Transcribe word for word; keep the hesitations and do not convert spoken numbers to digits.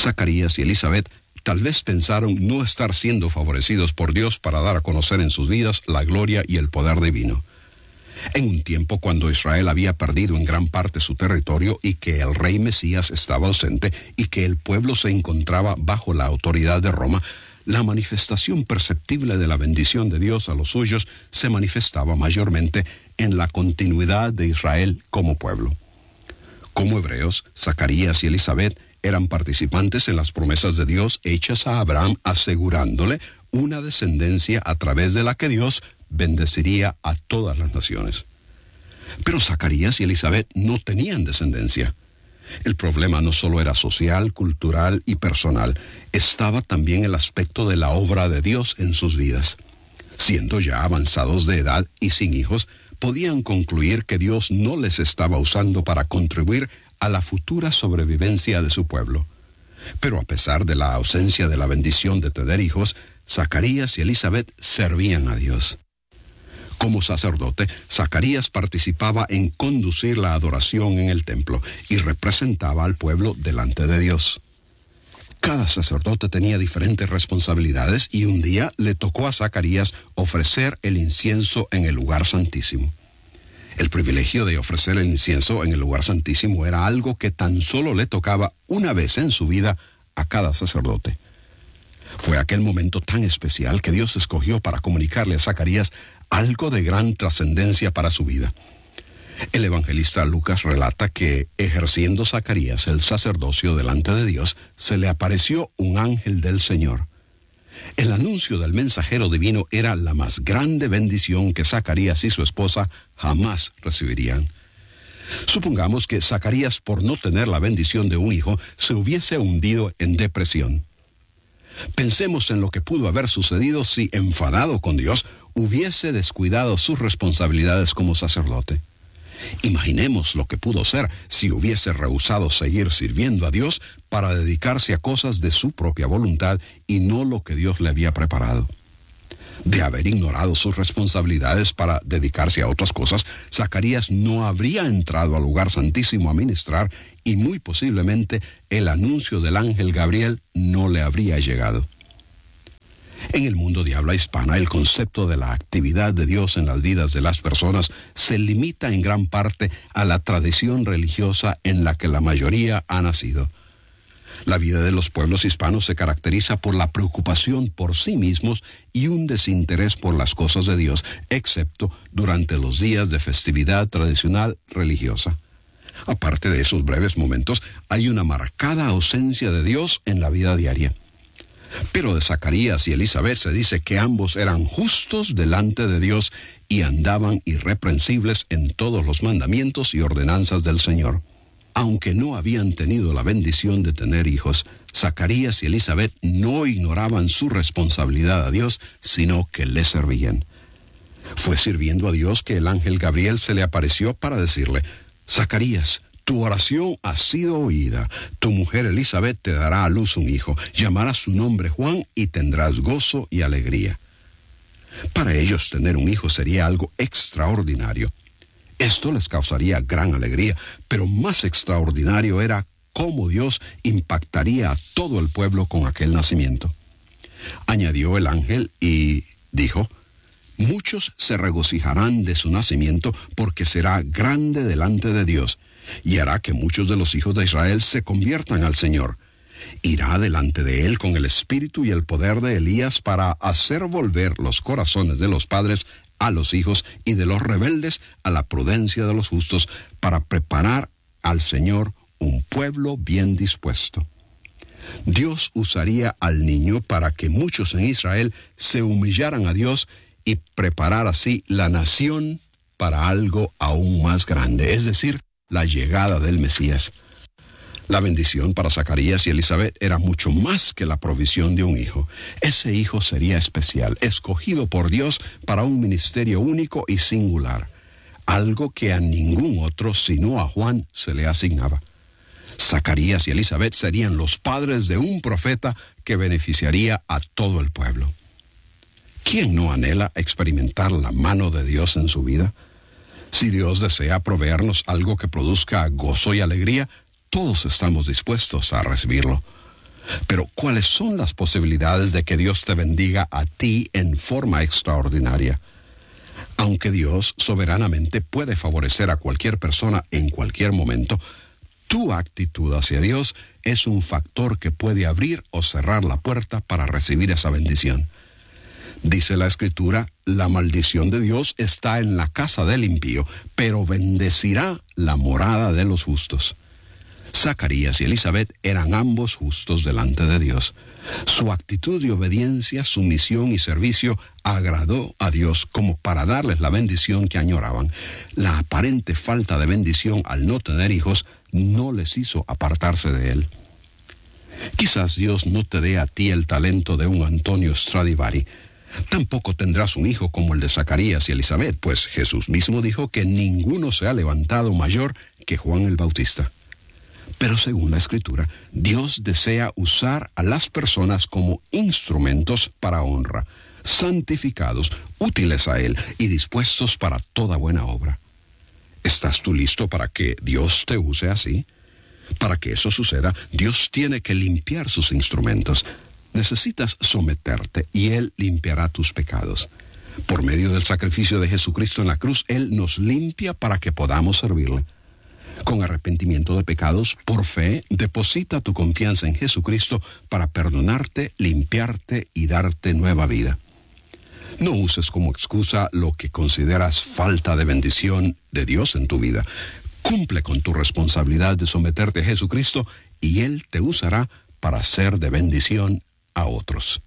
Zacarías y Elizabeth tal vez pensaron no estar siendo favorecidos por Dios para dar a conocer en sus vidas la gloria y el poder divino. En un tiempo cuando Israel había perdido en gran parte su territorio y que el rey Mesías estaba ausente y que el pueblo se encontraba bajo la autoridad de Roma, la manifestación perceptible de la bendición de Dios a los suyos se manifestaba mayormente en la continuidad de Israel como pueblo. Como hebreos, Zacarías y Elizabeth eran participantes en las promesas de Dios hechas a Abraham, asegurándole una descendencia a través de la que Dios bendeciría a todas las naciones. Pero Zacarías y Elizabeth no tenían descendencia. El problema no solo era social, cultural y personal, estaba también el aspecto de la obra de Dios en sus vidas. Siendo ya avanzados de edad y sin hijos, podían concluir que Dios no les estaba usando para contribuir a la futura sobrevivencia de su pueblo. Pero a pesar de la ausencia de la bendición de tener hijos, Zacarías y Elizabeth servían a Dios. Como sacerdote, Zacarías participaba en conducir la adoración en el templo y representaba al pueblo delante de Dios. Cada sacerdote tenía diferentes responsabilidades y un día le tocó a Zacarías ofrecer el incienso en el lugar santísimo. El privilegio de ofrecer el incienso en el lugar santísimo era algo que tan solo le tocaba una vez en su vida a cada sacerdote. Fue aquel momento tan especial que Dios escogió para comunicarle a Zacarías algo de gran trascendencia para su vida. El evangelista Lucas relata que, ejerciendo Zacarías el sacerdocio delante de Dios, se le apareció un ángel del Señor. El anuncio del mensajero divino era la más grande bendición que Zacarías y su esposa jamás recibirían. Supongamos que Zacarías, por no tener la bendición de un hijo, se hubiese hundido en depresión. Pensemos en lo que pudo haber sucedido si, enfadado con Dios, hubiese descuidado sus responsabilidades como sacerdote. Imaginemos lo que pudo ser si hubiese rehusado seguir sirviendo a Dios para dedicarse a cosas de su propia voluntad y no lo que Dios le había preparado. De haber ignorado sus responsabilidades para dedicarse a otras cosas, Zacarías no habría entrado al lugar santísimo a ministrar y muy posiblemente el anuncio del ángel Gabriel no le habría llegado. En el mundo de habla hispana, el concepto de la actividad de Dios en las vidas de las personas se limita en gran parte a la tradición religiosa en la que la mayoría ha nacido. La vida de los pueblos hispanos se caracteriza por la preocupación por sí mismos y un desinterés por las cosas de Dios, excepto durante los días de festividad tradicional religiosa. Aparte de esos breves momentos, hay una marcada ausencia de Dios en la vida diaria. Pero de Zacarías y Elizabeth se dice que ambos eran justos delante de Dios y andaban irreprensibles en todos los mandamientos y ordenanzas del Señor. Aunque no habían tenido la bendición de tener hijos, Zacarías y Elizabeth no ignoraban su responsabilidad a Dios, sino que le servían. Fue sirviendo a Dios que el ángel Gabriel se le apareció para decirle: Zacarías, tu oración ha sido oída. Tu mujer Elizabeth te dará a luz un hijo. Llamarás su nombre Juan y tendrás gozo y alegría. Para ellos tener un hijo sería algo extraordinario. Esto les causaría gran alegría, pero más extraordinario era cómo Dios impactaría a todo el pueblo con aquel nacimiento. Añadió el ángel y dijo: muchos se regocijarán de su nacimiento porque será grande delante de Dios, y hará que muchos de los hijos de Israel se conviertan al Señor. Irá delante de él con el espíritu y el poder de Elías para hacer volver los corazones de los padres a los hijos y de los rebeldes a la prudencia de los justos, para preparar al Señor un pueblo bien dispuesto. Dios usaría al niño para que muchos en Israel se humillaran a Dios y preparar así la nación para algo aún más grande, es decir, la llegada del Mesías. La bendición para Zacarías y Elizabeth era mucho más que la provisión de un hijo. Ese hijo sería especial, escogido por Dios para un ministerio único y singular, algo que a ningún otro sino a Juan se le asignaba. Zacarías y Elizabeth serían los padres de un profeta que beneficiaría a todo el pueblo. ¿Quién no anhela experimentar la mano de Dios en su vida? Si Dios desea proveernos algo que produzca gozo y alegría, todos estamos dispuestos a recibirlo. Pero ¿cuáles son las posibilidades de que Dios te bendiga a ti en forma extraordinaria? Aunque Dios soberanamente puede favorecer a cualquier persona en cualquier momento, tu actitud hacia Dios es un factor que puede abrir o cerrar la puerta para recibir esa bendición. Dice la Escritura, la maldición de Dios está en la casa del impío, pero bendecirá la morada de los justos. Zacarías y Elizabeth eran ambos justos delante de Dios. Su actitud de obediencia, sumisión y servicio agradó a Dios como para darles la bendición que añoraban. La aparente falta de bendición al no tener hijos no les hizo apartarse de él. Quizás Dios no te dé a ti el talento de un Antonio Stradivari. Tampoco tendrás un hijo como el de Zacarías y Elizabeth, pues Jesús mismo dijo que ninguno se ha levantado mayor que Juan el Bautista. Pero según la Escritura, Dios desea usar a las personas como instrumentos para honra, santificados, útiles a Él y dispuestos para toda buena obra. ¿Estás tú listo para que Dios te use así? Para que eso suceda, Dios tiene que limpiar sus instrumentos. Necesitas someterte y Él limpiará tus pecados. Por medio del sacrificio de Jesucristo en la cruz, Él nos limpia para que podamos servirle. Con arrepentimiento de pecados, por fe, deposita tu confianza en Jesucristo para perdonarte, limpiarte y darte nueva vida. No uses como excusa lo que consideras falta de bendición de Dios en tu vida. Cumple con tu responsabilidad de someterte a Jesucristo y Él te usará para ser de bendición a otros.